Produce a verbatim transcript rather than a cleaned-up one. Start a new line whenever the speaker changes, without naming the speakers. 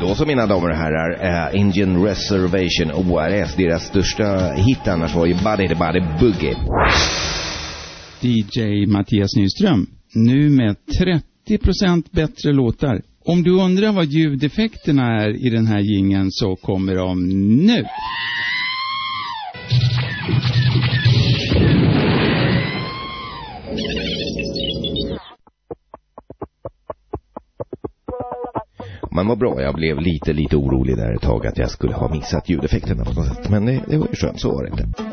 Då så mina damer och herrar, uh, Indian Reservation O R S, deras största hit annars var ju Body the Body Boogie.
D J Mattias Nyström, nu med trettio procent bättre låtar. Om du undrar vad ljudeffekterna är i den här jingeln så kommer de nu.
Man var bra, jag blev lite lite orolig där ett tag att jag skulle ha missat ljudeffekterna på något sätt. Men det, det var ju skönt, så var det inte.